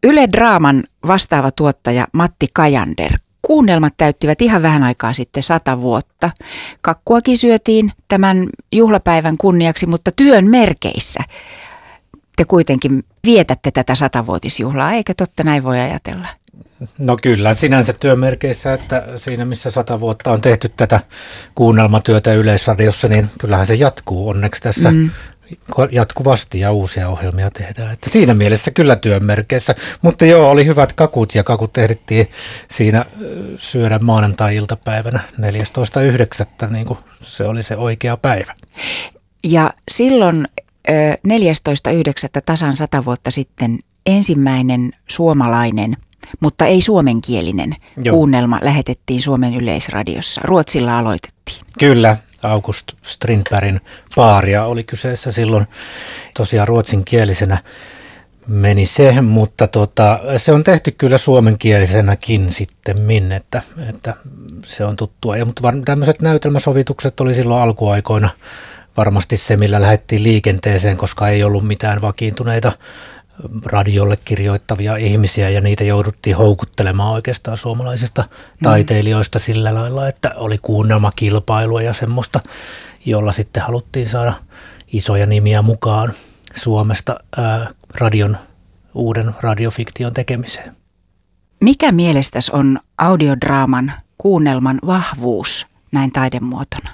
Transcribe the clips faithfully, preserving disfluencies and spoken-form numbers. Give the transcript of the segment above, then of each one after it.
Yle Draaman vastaava tuottaja Matti Kajander. Kuunnelmat täyttivät ihan vähän aikaa sitten sata vuotta. Kakkuakin syötiin tämän juhlapäivän kunniaksi, mutta työn merkeissä te kuitenkin vietätte tätä satavuotisjuhlaa, eikö totta näin voi ajatella? No kyllä, sinänsä työmerkeissä, että siinä missä sata vuotta on tehty tätä kuunnelmatyötä Yleisradiossa, niin kyllähän se jatkuu onneksi tässä mm. jatkuvasti ja uusia ohjelmia tehdään. Että siinä mielessä kyllä työmerkeissä, mutta joo, oli hyvät kakut ja kakut ehdittiin siinä syödä maanantai-iltapäivänä neljästoista yhdeksättä niin kuin se oli se oikea päivä. Ja silloin neljästoista yhdeksättä tasan sata vuotta sitten ensimmäinen suomalainen, mutta ei suomenkielinen Joo. kuunnelma lähetettiin Suomen Yleisradiossa. Ruotsilla aloitettiin. Kyllä, August Strindbergin Paaria oli kyseessä silloin. Tosiaan ruotsinkielisenä meni se, mutta tota, se on tehty kyllä suomenkielisenäkin sitten min, että, että se on tuttua. Ja, mutta tämmöiset näytelmäsovitukset oli silloin alkuaikoina varmasti se, millä lähdettiin liikenteeseen, koska ei ollut mitään vakiintuneita radiolle kirjoittavia ihmisiä ja niitä jouduttiin houkuttelemaan oikeastaan suomalaisista taiteilijoista sillä lailla, että oli kuunnelmakilpailua ja semmoista, jolla sitten haluttiin saada isoja nimiä mukaan Suomesta ää, radion, uuden radiofiktion tekemiseen. Mikä mielestäsi on audiodraaman kuunnelman vahvuus näin taidemuotona?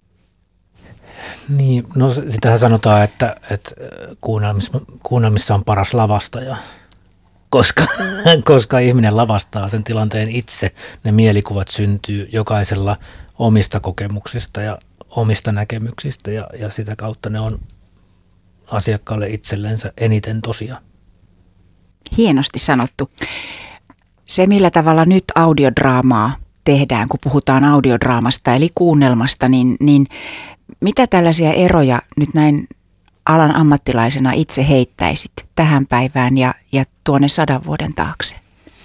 Niin, no sitähän sanotaan, että, että kuunnelmissa, kuunnelmissa on paras lavastaja, koska, koska ihminen lavastaa sen tilanteen itse. Ne mielikuvat syntyy jokaisella omista kokemuksista ja omista näkemyksistä ja, ja sitä kautta ne on asiakkaalle itsellensä eniten tosia. Hienosti sanottu. Se, millä tavalla nyt audiodraamaa tehdään, kun puhutaan audiodraamasta eli kuunnelmasta, niin, niin mitä tällaisia eroja nyt näin alan ammattilaisena itse heittäisit tähän päivään ja, ja tuonne sadan vuoden taakse?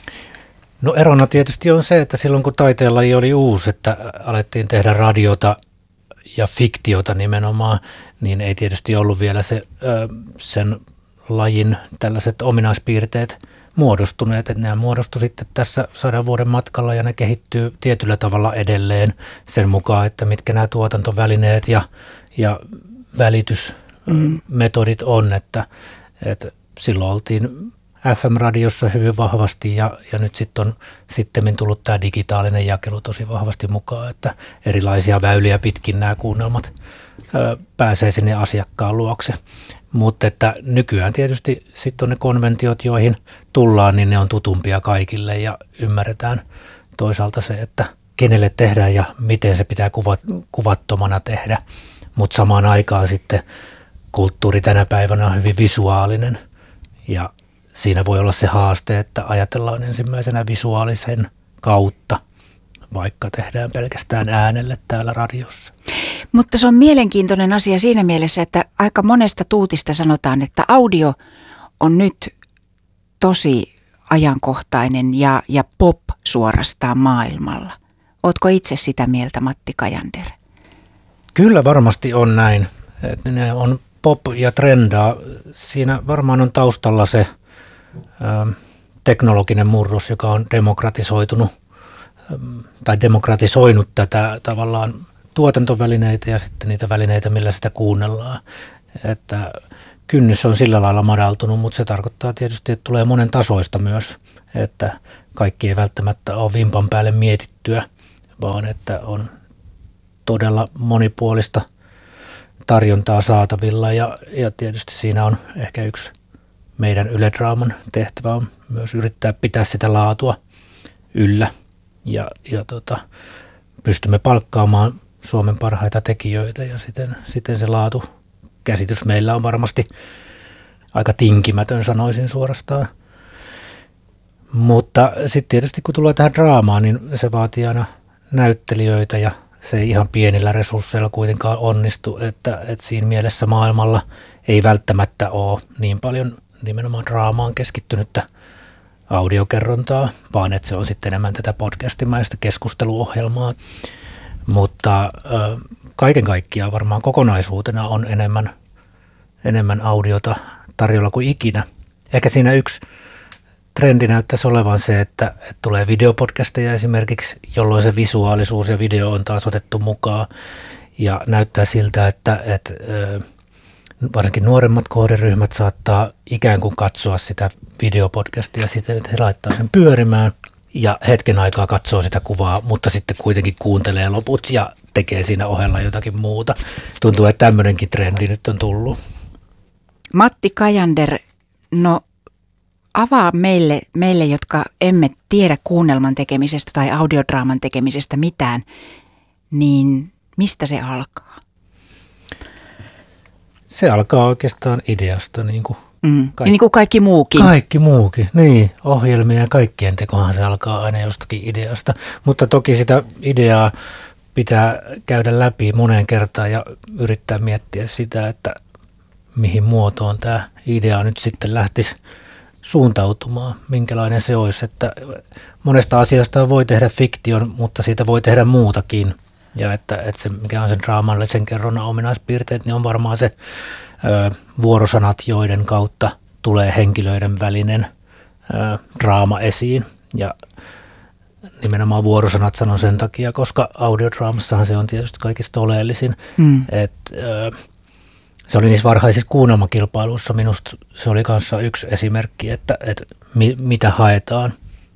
No erona tietysti on se, että silloin kun taiteenlaji oli uusi, että alettiin tehdä radiota ja fiktiota nimenomaan, niin ei tietysti ollut vielä se, sen lajin tällaiset ominaispiirteet muodostuneet, että ne muodostui sitten tässä sadan vuoden matkalla ja ne kehittyy tietyllä tavalla edelleen sen mukaan, että mitkä nämä tuotantovälineet ja, ja välitysmetodit on, että, että silloin oltiin F M-radiossa hyvin vahvasti ja, ja nyt sitten on sittemmin tullut tämä digitaalinen jakelu tosi vahvasti mukaan, että erilaisia väyliä pitkin nämä kuunnelmat ö, pääsee sinne asiakkaan luokse. Mutta että nykyään tietysti sitten on ne konventiot, joihin tullaan, niin ne on tutumpia kaikille ja ymmärretään toisaalta se, että kenelle tehdään ja miten se pitää kuvat, kuvattomana tehdä. Mutta samaan aikaan sitten kulttuuri tänä päivänä on hyvin visuaalinen ja siinä voi olla se haaste, että ajatellaan ensimmäisenä visuaalisen kautta, vaikka tehdään pelkästään äänelle täällä radiossa. Mutta se on mielenkiintoinen asia siinä mielessä, että aika monesta tuutista sanotaan, että audio on nyt tosi ajankohtainen ja, ja pop suorastaan maailmalla. Ootko itse sitä mieltä, Matti Kajander? Kyllä varmasti on näin. Että ne on pop ja trendaa. Siinä varmaan on taustalla se ä, teknologinen murros, joka on demokratisoitunut tai demokratisoinut tätä tavallaan tuotantovälineitä ja sitten niitä välineitä, millä sitä kuunnellaan. Että kynnys on sillä lailla madaltunut, mutta se tarkoittaa tietysti, että tulee monen tasoista myös, että kaikki ei välttämättä ole vimpan päälle mietittyä, vaan että on todella monipuolista tarjontaa saatavilla ja, ja tietysti siinä on ehkä yksi meidän Yle Draaman tehtävä on myös yrittää pitää sitä laatua yllä ja, ja tota, pystymme palkkaamaan Suomen parhaita tekijöitä ja siten, siten se laatukäsitys meillä on varmasti aika tinkimätön, sanoisin suorastaan. Mutta sitten tietysti kun tulee tähän draamaan, niin se vaatii aina näyttelijöitä ja se ei ihan pienillä resursseilla kuitenkaan onnistu, että, että siinä mielessä maailmalla ei välttämättä ole niin paljon nimenomaan draamaan keskittynyttä audiokerrontaa, vaan että se on sitten enemmän tätä podcastimaista keskusteluohjelmaa. Mutta äh, kaiken kaikkiaan varmaan kokonaisuutena on enemmän, enemmän audiota tarjolla kuin ikinä. Ehkä siinä yksi trendi näyttäisi olevan se, että, että tulee videopodcasteja esimerkiksi, jolloin se visuaalisuus ja video on taas otettu mukaan. Ja näyttää siltä, että, että varsinkin nuoremmat kohderyhmät saattaa ikään kuin katsoa sitä videopodcastia siten, että he laittaa sen pyörimään ja hetken aikaa katsoo sitä kuvaa, mutta sitten kuitenkin kuuntelee loput ja tekee siinä ohella jotakin muuta. Tuntuu, että tämmöinenkin trendi nyt on tullut. Matti Kajander, no avaa meille, meille, jotka emme tiedä kuunnelman tekemisestä tai audiodraaman tekemisestä mitään, niin mistä se alkaa? Se alkaa oikeastaan ideasta, niin kuin, mm. kaikki, niin kuin kaikki muukin. Kaikki muukin, niin. Ohjelmia ja kaikkien tekohan se alkaa aina jostakin ideasta. Mutta toki sitä ideaa pitää käydä läpi moneen kertaan ja yrittää miettiä sitä, että mihin muotoon tämä idea nyt sitten lähtisi suuntautumaan, minkälainen se olisi. Että monesta asiasta voi tehdä fiktion, mutta siitä voi tehdä muutakin. Ja että, että se, mikä on sen draamallisen kerronnan ominaispiirteet, niin on varmaan se ö, vuorosanat, joiden kautta tulee henkilöiden välinen ö, draama esiin. Ja nimenomaan vuorosanat sanon sen takia, koska audiodraamassahan se on tietysti kaikista oleellisin. Mm. Et, ö, se oli niissä varhaisissa kuunnelmakilpailuissa minusta, se oli kanssa yksi esimerkki, että, että mi, mitä haetaan.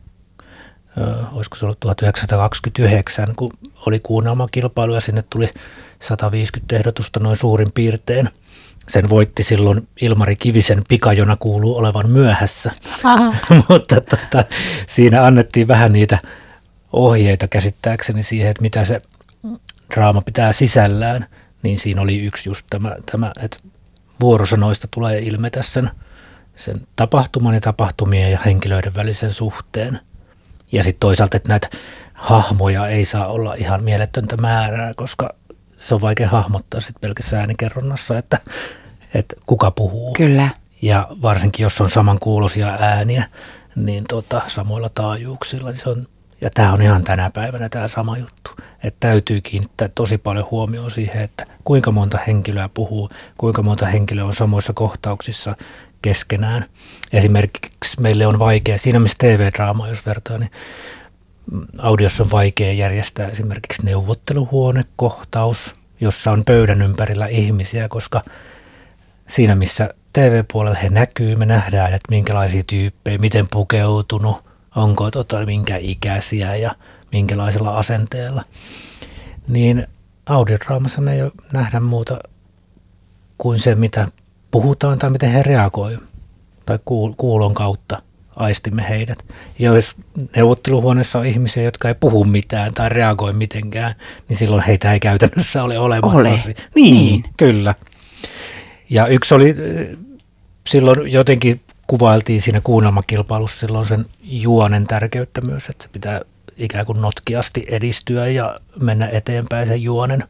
Ö, olisiko se ollut tuhatyhdeksänsataakaksikymmentäyhdeksän, kun oli kuunnelmakilpailu ja sinne tuli sata viisikymmentä ehdotusta noin suurin piirtein. Sen voitti silloin Ilmari Kivisen Pikajona kuuluu olevan myöhässä, mutta tota, siinä annettiin vähän niitä ohjeita käsittääkseni siihen, että mitä se draama pitää sisällään, niin siinä oli yksi just tämä, tämä että vuorosanoista tulee ilmetä sen, sen tapahtuman ja tapahtumien ja henkilöiden välisen suhteen. Ja sitten toisaalta, että näitä hahmoja ei saa olla ihan mieletöntä määrää, koska se on vaikea hahmottaa sitten pelkässä äänikerronnassa, että, että kuka puhuu. Kyllä. Ja varsinkin, jos on samankuuloisia ääniä, niin tota, samoilla taajuuksilla. Niin se on, ja tämä on ihan tänä päivänä tämä sama juttu. Että täytyy kiinnittää tosi paljon huomioon siihen, että kuinka monta henkilöä puhuu, kuinka monta henkilöä on samoissa kohtauksissa keskenään. Esimerkiksi meille on vaikea, siinä missä T V-draamaa jos vertaa, niin audiossa on vaikea järjestää esimerkiksi neuvotteluhuonekohtaus, jossa on pöydän ympärillä ihmisiä, koska siinä missä T V-puolella he näkyy, me nähdään, että minkälaisia tyyppejä, miten pukeutunut, onko tota, minkä ikäisiä ja minkälaisella asenteella. Niin audiodraamassa me ei ole nähdä muuta kuin se, mitä puhutaan tai miten he reagoivat tai kuulon kautta aistimme heidät. Ja jos neuvotteluhuoneessa on ihmisiä, jotka ei puhu mitään tai reagoi mitenkään, niin silloin heitä ei käytännössä ole olemassa. Ole. Niin, niin, kyllä. Ja yksi oli, silloin jotenkin kuvailtiin siinä kuunnelmakilpailussa silloin sen juonen tärkeyttä myös, että se pitää ikään kuin notkiasti edistyä ja mennä eteenpäin sen juonen.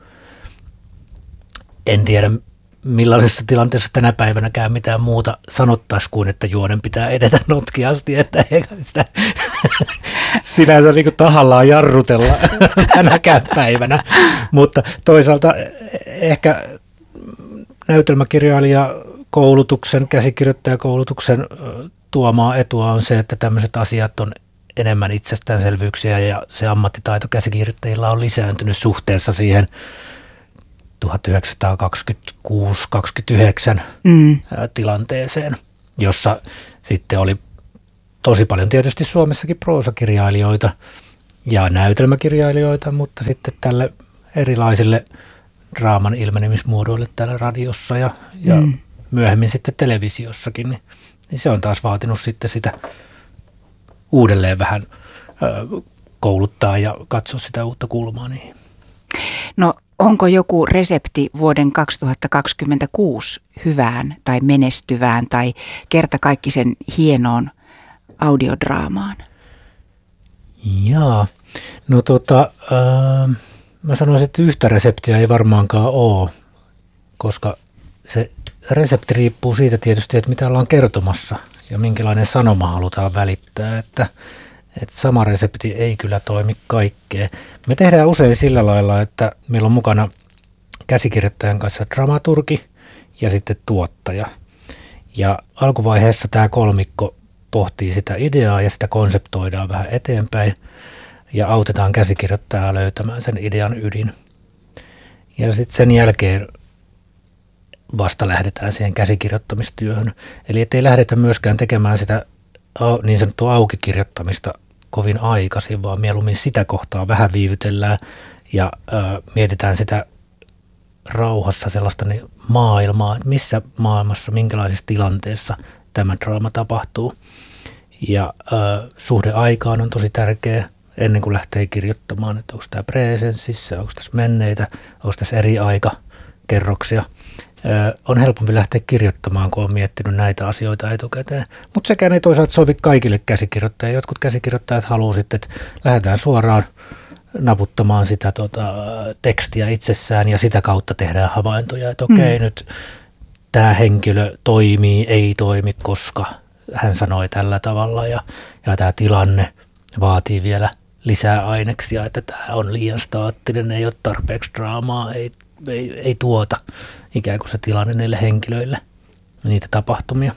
En tiedä, millaisessa tilanteessa tänä päivänäkään mitään muuta sanottaisi kuin, että juonen pitää edetä notkiasti, että eikä sitä sinänsä niin kuin tahallaan jarrutella tänäkään päivänä. Mutta toisaalta ehkä näytelmäkirjailijakoulutuksen, käsikirjoittajakoulutuksen tuomaa etua on se, että tämmöiset asiat on enemmän itsestäänselvyyksiä ja se ammattitaito käsikirjoittajilla on lisääntynyt suhteessa siihen tuhatyhdeksänsataakaksikymmentäkuusi kaksikymmentäyhdeksän mm. tilanteeseen, jossa sitten oli tosi paljon tietysti Suomessakin proosakirjailijoita ja näytelmäkirjailijoita, mutta sitten tälle erilaisille draaman ilmenemismuodoille täällä radiossa ja, ja mm. myöhemmin sitten televisiossakin, niin, niin se on taas vaatinut sitten sitä uudelleen vähän ö, kouluttaa ja katsoa sitä uutta kulmaa niihin. No onko joku resepti vuoden kaksituhattakaksikymmentäkuusi hyvään tai menestyvään tai kertakaikkisen hienoon audiodraamaan? Jaa, no tota, äh, mä sanoisin, että yhtä reseptiä ei varmaankaan ole, koska se resepti riippuu siitä tietysti, että mitä ollaan kertomassa ja minkälainen sanoma halutaan välittää, että Että sama resepti ei kyllä toimi kaikkeen. Me tehdään usein sillä lailla, että meillä on mukana käsikirjoittajan kanssa dramaturgi ja sitten tuottaja. Ja alkuvaiheessa tämä kolmikko pohtii sitä ideaa ja sitä konseptoidaan vähän eteenpäin ja autetaan käsikirjoittajaa löytämään sen idean ydin. Ja sitten sen jälkeen vasta lähdetään siihen käsikirjoittamistyöhön. Eli ettei lähdetä myöskään tekemään sitä niin sanottua aukikirjoittamista kovin aikaisin, vaan mieluummin sitä kohtaa vähän viivytellään ja ö, mietitään sitä rauhassa sellaista niin maailmaa, että missä maailmassa, minkälaisessa tilanteessa tämä draama tapahtuu. Ja ö, suhde aikaan on tosi tärkeä ennen kuin lähtee kirjoittamaan, että onko tämä presenssissä, onko tässä menneitä, onko tässä eri aikakerroksia. Ö, on helpompi lähteä kirjoittamaan, kun on miettinyt näitä asioita etukäteen. Mutta sekään ei toisaalta sovi kaikille käsikirjoittajille. Jotkut käsikirjoittajat haluaa sitten, että lähdetään suoraan naputtamaan sitä tota, tekstiä itsessään ja sitä kautta tehdään havaintoja, että okei, mm. nyt tämä henkilö toimii, ei toimi, koska hän sanoi tällä tavalla ja, ja tämä tilanne vaatii vielä lisää aineksia, että tämä on liian staattinen, ei ole tarpeeksi draamaa, ei, ei, ei tuota ikään kuin se tilanne niille henkilöille, niitä tapahtumia.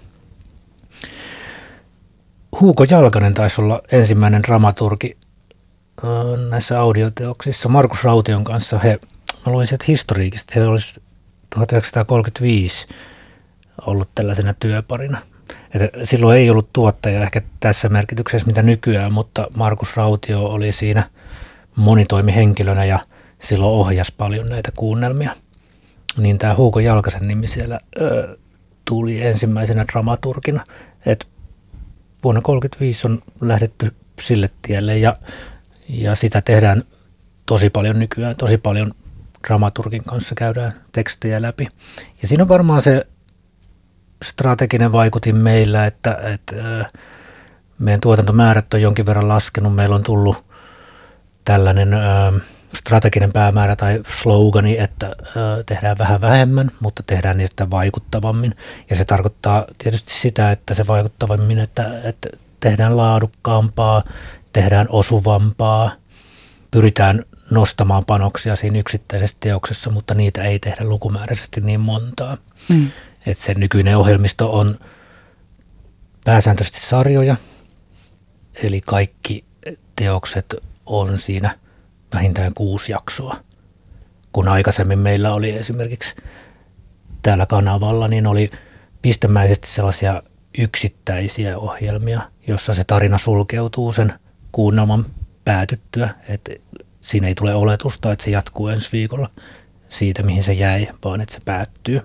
Hugo Jalkanen taisi olla ensimmäinen dramaturgi näissä audioteoksissa. Markus Raution kanssa he, mä luin sieltä historiikista, he olisi tuhatyhdeksänsataakolmekymmentäviisi ollut tällaisena työparina. Että silloin ei ollut tuottaja ehkä tässä merkityksessä mitä nykyään, mutta Markus Rautio oli siinä monitoimihenkilönä ja silloin ohjasi paljon näitä kuunnelmia. Niin tämä Hugo Jalkasen nimi siellä ö, tuli ensimmäisenä dramaturgina. Et vuonna tuhatyhdeksänsataakolmekymmentäviisi on lähdetty sille tielle ja Ja sitä tehdään tosi paljon nykyään, tosi paljon dramaturgin kanssa käydään tekstejä läpi. Ja siinä on varmaan se strateginen vaikutin meillä, että, että meidän tuotantomäärät on jonkin verran laskenut. Meillä on tullut tällainen strateginen päämäärä tai slogani, että tehdään vähän vähemmän, mutta tehdään niistä vaikuttavammin. Ja se tarkoittaa tietysti sitä, että se vaikuttavammin, että, että tehdään laadukkaampaa, tehdään osuvampaa, pyritään nostamaan panoksia siinä yksittäisessä teoksessa, mutta niitä ei tehdä lukumääräisesti niin montaa. Mm. Et sen nykyinen ohjelmisto on pääsääntöisesti sarjoja, eli kaikki teokset on siinä vähintään kuusi jaksoa. Kun aikaisemmin meillä oli esimerkiksi täällä kanavalla, niin oli pistemäisesti sellaisia yksittäisiä ohjelmia, jossa se tarina sulkeutuu sen kuunnelman päätyttyä, että siinä ei tule oletusta, että se jatkuu ensi viikolla siitä, mihin se jäi, vaan että se päättyy.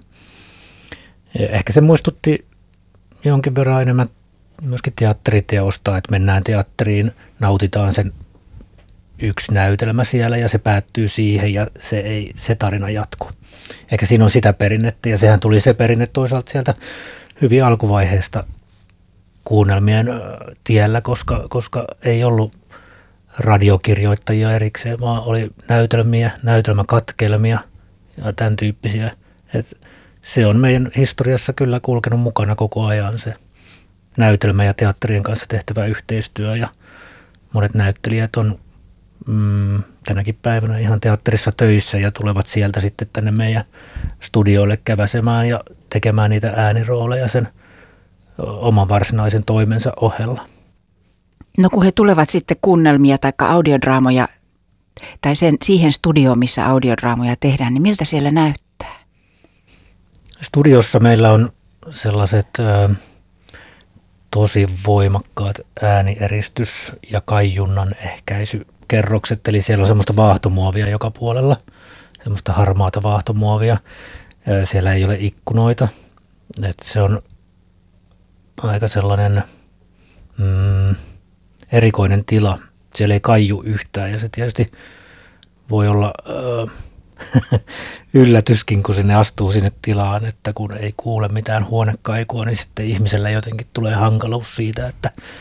Ehkä se muistutti jonkin verran enemmän myöskin teatteriteosta, että mennään teatteriin, nautitaan sen yksi näytelmä siellä ja se päättyy siihen ja se, ei, se tarina jatku. Ehkä siinä on sitä perinnettä ja sehän tuli se perinne toisaalta sieltä hyvin alkuvaiheesta kuunnelmien tiellä, koska, koska ei ollut radiokirjoittajia erikseen, vaan oli näytelmiä, näytelmäkatkelmia ja tämän tyyppisiä. Et se on meidän historiassa kyllä kulkenut mukana koko ajan se näytelmä ja teatterien kanssa tehtävä yhteistyö ja monet näyttelijät on mm, tänäkin päivänä ihan teatterissa töissä ja tulevat sieltä sitten tänne meidän studioille käväsemään ja tekemään niitä äänirooleja sen oman varsinaisen toimensa ohella. No kun he tulevat sitten kuunnelmia tai audiodraamoja tai sen, siihen studioon, missä audiodraamoja tehdään, niin miltä siellä näyttää? Studiossa meillä on sellaiset ö, tosi voimakkaat äänieristus- ja kaiunnan ehkäisykerrokset, eli siellä on semmoista vaahtomuovia joka puolella, semmoista harmaata vaahtomuovia. Siellä ei ole ikkunoita, että se on aika sellainen mm, erikoinen tila. Siellä ei kaiju yhtään ja se tietysti voi olla äh, yllätyskin, kun sinne astuu sinne tilaan, että kun ei kuule mitään huonekaikua, niin sitten ihmisellä jotenkin tulee hankaluus siitä, että